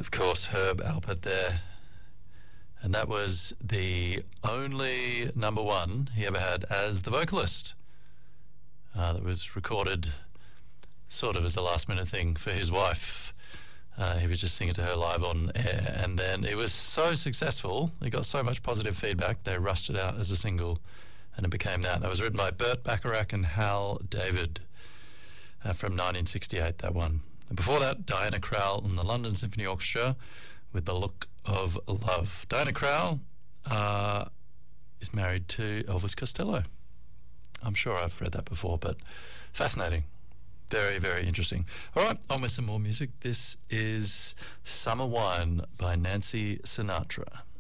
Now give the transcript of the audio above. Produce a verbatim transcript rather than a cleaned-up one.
Of course, Herb Alpert there. And that was the only number one he ever had as the vocalist. Uh, that was recorded sort of as a last minute thing for his wife. Uh, he was just singing to her live on air, and then it was so successful, it got so much positive feedback, they rushed it out as a single, and it became that. That was written by Burt Bacharach and Hal David uh, from nineteen sixty-eight, that one. And before that, Diana Krall and the London Symphony Orchestra with The Look of Love. Diana Krall uh, is married to Elvis Costello. I'm sure I've read that before, but fascinating. Very, very interesting. All right, on with some more music. This is Summer Wine by Nancy Sinatra.